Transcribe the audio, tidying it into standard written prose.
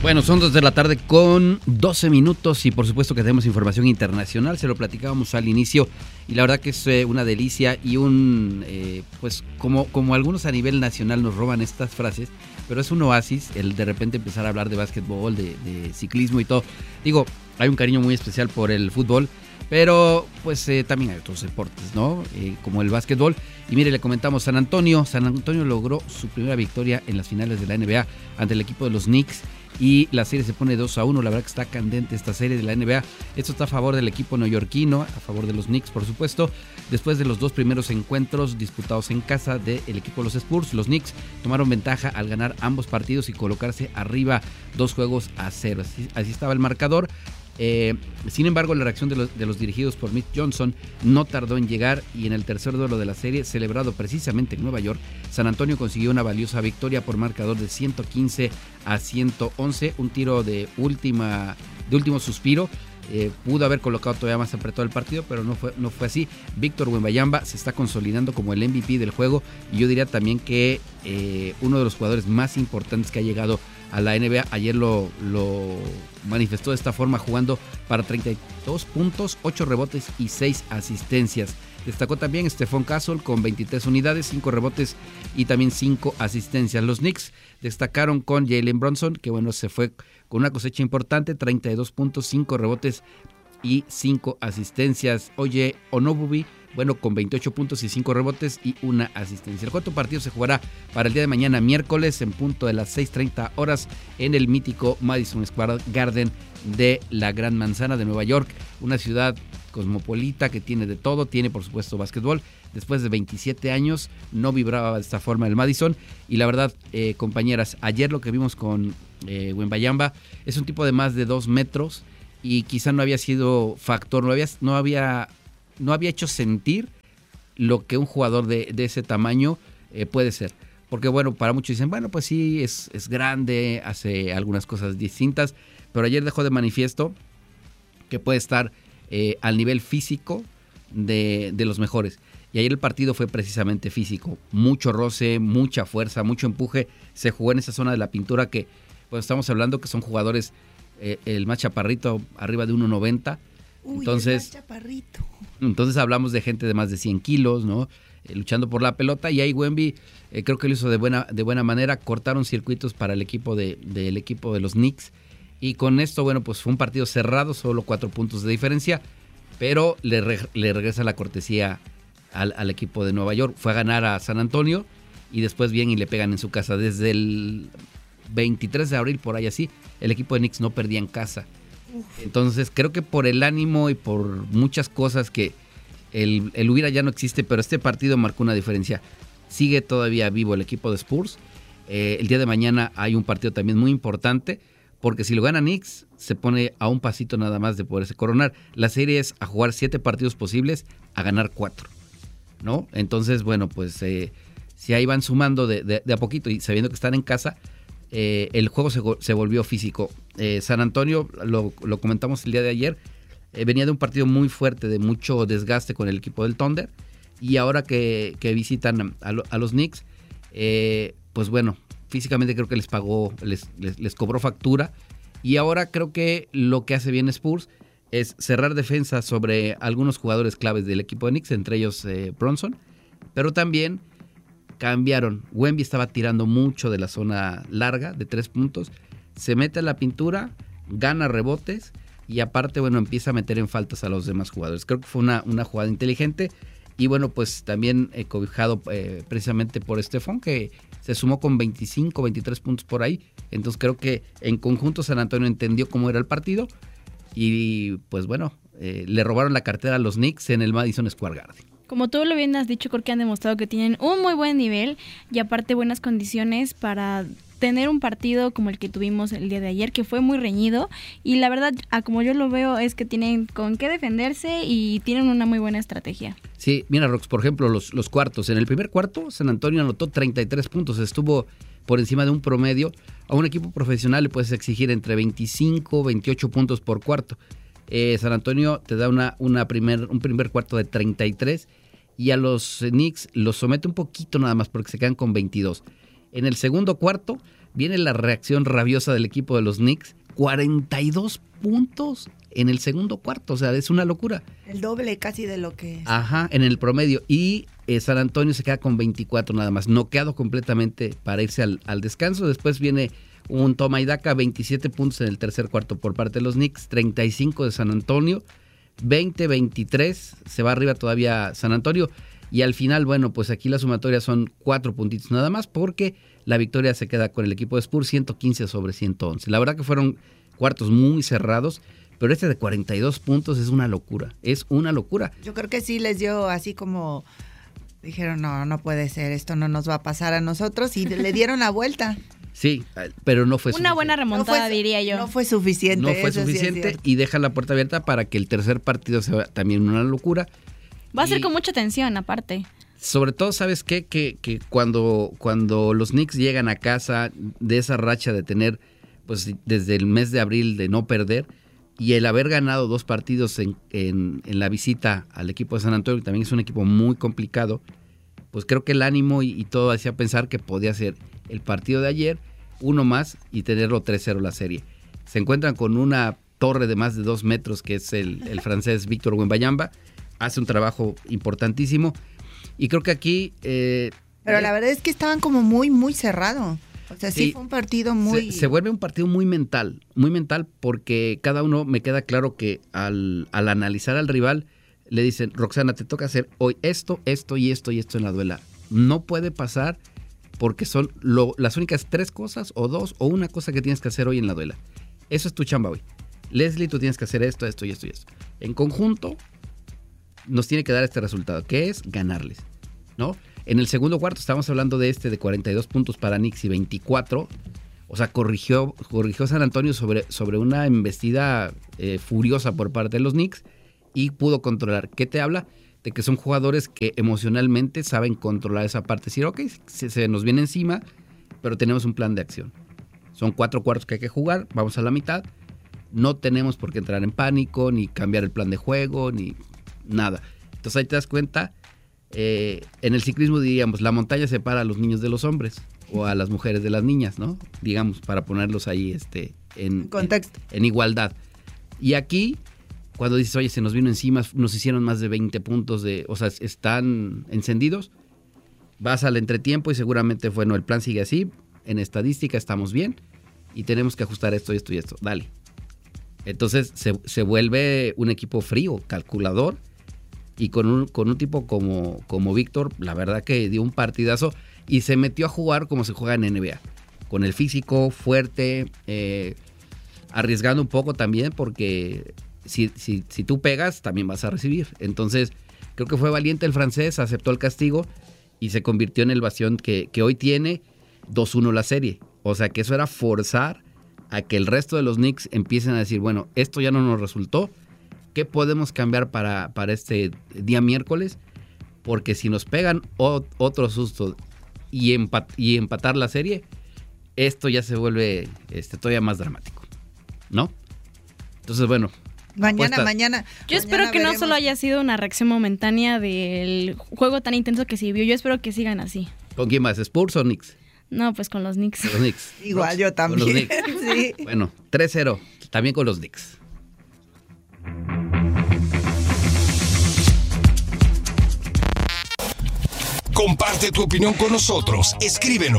Bueno, son 2 de la tarde con 12 minutos y por supuesto que tenemos información internacional, se lo platicábamos al inicio y la verdad que es una delicia y pues como algunos a nivel nacional nos roban estas frases, pero es un oasis el de repente empezar a hablar de básquetbol, de ciclismo y todo. Digo, hay un cariño muy especial por el fútbol, pero pues también hay otros deportes, ¿no? Como el básquetbol. Y mire, le comentamos, San Antonio logró su primera victoria en las finales de la NBA ante el equipo de los Knicks. Y la serie se pone 2-1, la verdad que está candente esta serie de la NBA. Esto está a favor del equipo neoyorquino, a favor de los Knicks, por supuesto. Después de los dos primeros encuentros disputados en casa del equipo de los Spurs, los Knicks tomaron ventaja al ganar ambos partidos y colocarse arriba 2-0. Así estaba el marcador. Sin embargo, la reacción de los dirigidos por Mitch Johnson no tardó en llegar y en el tercer duelo de la serie, celebrado precisamente en Nueva York, San Antonio consiguió una valiosa victoria por marcador de 115-111, un tiro de último suspiro. Pudo haber colocado todavía más apretado el partido, pero no fue así. Víctor Wembanyama se está consolidando como el MVP del juego y yo diría también que uno de los jugadores más importantes que ha llegado a la NBA. Ayer lo manifestó de esta forma, jugando para 32 puntos, 8 rebotes y 6 asistencias. Destacó también Stephon Castle con 23 unidades, 5 rebotes y también 5 asistencias. Los Knicks destacaron con Jalen Brunson, que bueno, se fue con una cosecha importante, 32 puntos, 5 rebotes y 5 asistencias. Oye Onobubi, bueno, con 28 puntos y 5 rebotes y una asistencia. El cuarto partido se jugará para el día de mañana, miércoles, en punto de las 6:30 horas en el mítico Madison Square Garden de la Gran Manzana de Nueva York, una ciudad cosmopolita que tiene de todo, tiene por supuesto básquetbol. Después de 27 años no vibraba de esta forma el Madison y la verdad, compañeras, ayer lo que vimos con Wembanyama es un tipo de más de 2 metros y quizá no había sido factor, no había hecho sentir lo que un jugador de ese tamaño puede ser. Porque bueno, para muchos dicen, bueno, pues sí, es grande, hace algunas cosas distintas, pero ayer dejó de manifiesto que puede estar al nivel físico de los mejores. Y ayer el partido fue precisamente físico, mucho roce, mucha fuerza, mucho empuje. Se jugó en esa zona de la pintura que, pues estamos hablando que son jugadores, el más chaparrito, arriba de 1.90. Entonces hablamos de gente de más de 100 kilos, ¿no? Luchando por la pelota, y ahí Wemby creo que lo hizo de buena manera. Cortaron circuitos para el equipo del equipo de los Knicks, y con esto, bueno, pues fue un partido cerrado, solo 4 puntos de diferencia, pero le regresa la cortesía al equipo de Nueva York. Fue a ganar a San Antonio y después vienen y le pegan en su casa. Desde el 23 de abril, por ahí así, el equipo de Knicks no perdía en casa. Entonces creo que por el ánimo y por muchas cosas que el hubiera ya no existe, pero este partido marcó una diferencia. Sigue todavía vivo el equipo de Spurs. El día de mañana hay un partido también muy importante, porque si lo gana Knicks se pone a un pasito nada más de poderse coronar. La serie es a jugar 7 partidos posibles, a ganar 4, ¿no? Entonces, bueno, pues si ahí van sumando de a poquito y sabiendo que están en casa, el juego se volvió físico. San Antonio, lo comentamos el día de ayer, venía de un partido muy fuerte, de mucho desgaste con el equipo del Thunder, y ahora que visitan a los Knicks, pues bueno, físicamente creo que les pagó, les cobró factura, y ahora creo que lo que hace bien Spurs es cerrar defensa sobre algunos jugadores claves del equipo de Knicks, entre ellos Brunson, pero también cambiaron. Wemby estaba tirando mucho de la zona larga de 3 puntos, se mete a la pintura, gana rebotes y aparte, bueno, empieza a meter en faltas a los demás jugadores. Creo que fue una jugada inteligente y bueno, pues también cobijado precisamente por Stephon, que se sumó con 25, 23 puntos por ahí. Entonces creo que en conjunto San Antonio entendió cómo era el partido y pues bueno, le robaron la cartera a los Knicks en el Madison Square Garden. Como tú lo bien has dicho, creo que han demostrado que tienen un muy buen nivel y aparte buenas condiciones para tener un partido como el que tuvimos el día de ayer, que fue muy reñido, y la verdad, como yo lo veo, es que tienen con qué defenderse y tienen una muy buena estrategia. Sí, mira, Rox, por ejemplo, los cuartos. En el primer cuarto, San Antonio anotó 33 puntos, estuvo por encima de un promedio. A un equipo profesional le puedes exigir entre 25, 28 puntos por cuarto. San Antonio te da un primer cuarto de 33 y a los Knicks los somete un poquito nada más porque se quedan con 22. En el segundo cuarto viene la reacción rabiosa del equipo de los Knicks. 42 puntos en el segundo cuarto, o sea, es una locura. El doble casi de lo que... Ajá, en el promedio. Y San Antonio se queda con 24 nada más, noqueado completamente para irse al descanso. Después viene un toma y daca, 27 puntos en el tercer cuarto por parte de los Knicks, 35 de San Antonio, 20-23, se va arriba todavía San Antonio. Y al final, bueno, pues aquí la sumatoria son 4 puntitos nada más, porque la victoria se queda con el equipo de Spurs, 115-111. La verdad que fueron cuartos muy cerrados, pero este de 42 puntos es una locura, es una locura. Yo creo que sí les dio así como, dijeron, no puede ser, esto no nos va a pasar a nosotros, y le dieron la vuelta. Sí, pero no fue una buena remontada, diría yo. No fue suficiente. No fue suficiente sí, y deja la puerta abierta para que el tercer partido sea también una locura. Va a ser con mucha tensión, aparte. Sobre todo, ¿sabes qué? Que cuando los Knicks llegan a casa de esa racha de tener, pues desde el mes de abril de no perder, y el haber ganado 2 partidos en la visita al equipo de San Antonio, que también es un equipo muy complicado, pues creo que el ánimo y todo hacía pensar que podía ser el partido de ayer, uno más, y tenerlo 3-0 la serie. Se encuentran con una torre de más de 2 metros, que es el francés Víctor Wembanyama, hace un trabajo importantísimo, y creo que aquí... pero la verdad es que estaban como muy, muy cerrado. O sea, sí fue un partido muy... Se vuelve un partido muy mental, porque cada uno, me queda claro que al analizar al rival, le dicen, Roxana, te toca hacer hoy esto y esto en la duela. No puede pasar, porque son las únicas 3 cosas, o 2, o una cosa que tienes que hacer hoy en la duela. Eso es tu chamba hoy. Leslie, tú tienes que hacer esto y esto. En conjunto, nos tiene que dar este resultado, que es ganarles, ¿no? En el segundo cuarto estamos hablando de de 42 puntos para Knicks y 24. O sea, corrigió San Antonio sobre una embestida furiosa por parte de los Knicks y pudo controlar. ¿Qué te habla? De que son jugadores que emocionalmente saben controlar esa parte. Decir, ok, se nos viene encima, pero tenemos un plan de acción. Son 4 cuartos que hay que jugar, vamos a la mitad. No tenemos por qué entrar en pánico, ni cambiar el plan de juego, ni nada. Entonces ahí te das cuenta... en el ciclismo diríamos, la montaña separa a los niños de los hombres o a las mujeres de las niñas, ¿no? Digamos, para ponerlos ahí en contexto, en igualdad. Y aquí, cuando dices, oye, se nos vino encima, nos hicieron más de 20 puntos o sea, están encendidos, vas al entretiempo y seguramente, bueno, el plan sigue así, en estadística estamos bien y tenemos que ajustar esto y esto, dale. Entonces se vuelve un equipo frío, calculador. Y con un tipo como Víctor, la verdad que dio un partidazo y se metió a jugar como se juega en NBA. Con el físico fuerte, arriesgando un poco también, porque si tú pegas, también vas a recibir. Entonces, creo que fue valiente el francés, aceptó el castigo y se convirtió en el bastión que hoy tiene 2-1 la serie. O sea, que eso era forzar a que el resto de los Knicks empiecen a decir, bueno, esto ya no nos resultó. ¿Qué podemos cambiar para este día miércoles? Porque si nos pegan otro susto y empatar la serie, esto ya se vuelve todavía más dramático, ¿no? Entonces, bueno. Mañana. Yo espero que no solo haya sido una reacción momentánea del juego tan intenso que se vio. Yo espero que sigan así. ¿Con quién más? ¿Spurs o Knicks? No, pues con los Knicks. Con los Knicks. Igual yo también. Con los Knicks. Sí. Bueno, 3-0. También con los Knicks. Comparte tu opinión con nosotros. Escríbenos